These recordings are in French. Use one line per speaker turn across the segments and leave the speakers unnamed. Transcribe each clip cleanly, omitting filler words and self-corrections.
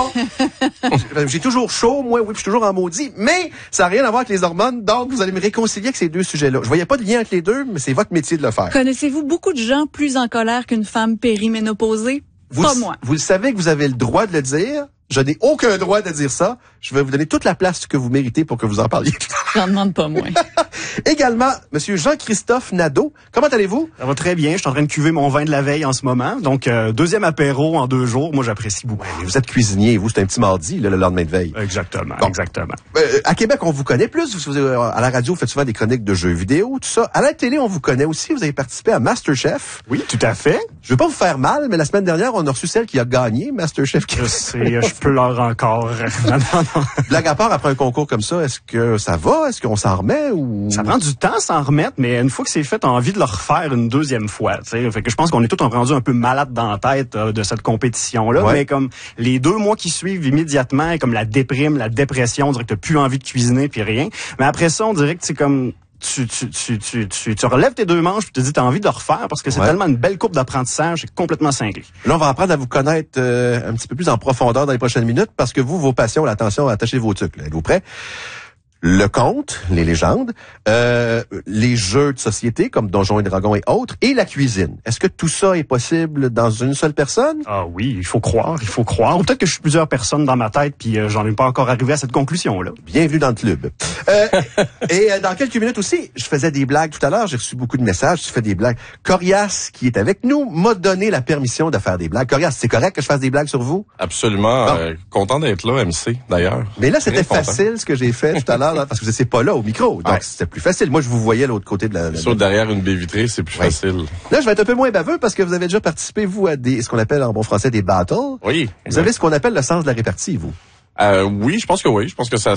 bon. J'ai toujours chaud, moi, oui, puis je suis toujours en maudit, mais ça n'a rien à voir avec les hormones, donc vous allez me réconcilier avec ces deux sujets-là. Je voyais pas de lien entre les deux, mais c'est votre métier de le faire.
Connaissez-vous beaucoup de gens plus en colère qu'une femme périménopausée? Pas moi.
Vous le savez que vous avez le droit de le dire. Je n'ai aucun droit de dire ça. Je vais vous donner toute la place que vous méritez pour que vous en parliez.
J'en demande pas moins.
Également, Monsieur Jean-Christophe Nadeau. Comment allez-vous?
Ça va très bien. Je suis en train de cuver mon vin de la veille en ce moment. Donc, deuxième apéro en 2 jours. Moi, j'apprécie beaucoup.
Mais vous êtes cuisinier. Vous, c'est un petit mardi, là, le lendemain de veille.
Exactement.
Bon.
Exactement.
À Québec, on vous connaît plus. À la radio, vous faites souvent des chroniques de jeux vidéo, tout ça. À la télé, on vous connaît aussi. Vous avez participé à MasterChef.
Oui, tout à fait.
Je veux pas vous faire mal, mais la semaine dernière, on a reçu celle qui a gagné MasterChef.
Je sais, je pleure encore. Non.
Blague à part, après un concours comme ça, est-ce que ça va? Est-ce qu'on s'en remet ou...
Ça prend du temps à s'en remettre, mais une fois que c'est fait, t'as envie de le refaire une deuxième fois. T'sais. Fait que je pense qu'on est tous rendus un peu malades dans la tête de cette compétition-là. Ouais. Mais comme les 2 mois qui suivent immédiatement, comme la déprime, la dépression, on dirait que t'as plus envie de cuisiner puis rien. Mais après ça, on dirait que c'est comme... Tu relèves tes 2 manches puis tu te dis t'as envie de le refaire parce que c'est tellement une belle courbe d'apprentissage, c'est complètement cinglé.
Là, on va apprendre à vous connaître un petit peu plus en profondeur dans les prochaines minutes parce que vous, vos passions, attention, attachez vos trucs. Êtes-vous prêts? Le conte, les légendes, les jeux de société comme Donjons et Dragons et autres, et la cuisine. Est-ce que tout ça est possible dans une seule personne?
Ah oui, il faut croire. Ou peut-être que je suis plusieurs personnes dans ma tête, puis j'en ai pas encore arrivé à cette conclusion-là.
Bienvenue dans le club. Et dans quelques minutes aussi, je faisais des blagues tout à l'heure, j'ai reçu beaucoup de messages, tu fais des blagues. Corias, qui est avec nous, m'a donné la permission de faire des blagues. Corias, c'est correct que je fasse des blagues sur vous?
Absolument. Content d'être là, MC, d'ailleurs.
Mais là, c'était facile ce que j'ai fait tout à l'heure. Parce que vous n'étiez pas là au micro, donc c'était plus facile. Moi, je vous voyais à l'autre côté de la...
Sur derrière une baie vitrée, c'est plus facile.
Là, je vais être un peu moins baveux parce que vous avez déjà participé, vous, à ce qu'on appelle en bon français des battles.
Oui.
Vous avez ce qu'on appelle le sens de la répartie, vous.
Oui, je pense que oui. Je pense que ça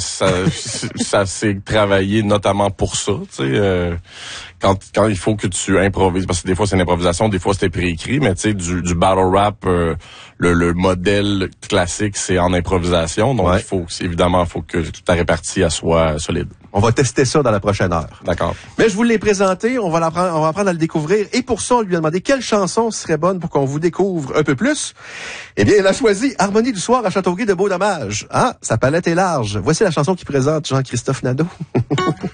s'est travaillé notamment pour ça. Tu sais, quand il faut que tu improvises, parce que des fois c'est une improvisation, des fois c'était préécrit, mais tu sais du battle rap, le modèle classique c'est en improvisation, donc il faut que ta répartie soit solide.
On va tester ça dans la prochaine heure.
D'accord.
Mais je vous l'ai présenté, on va apprendre à le découvrir. Et pour ça, on lui a demandé quelle chanson serait bonne pour qu'on vous découvre un peu plus. Eh bien, elle a choisi Harmonie du soir à Châteauguay de Beau Dommage. Ah, sa palette est large. Voici la chanson qui présente Jean-Christophe Nadeau.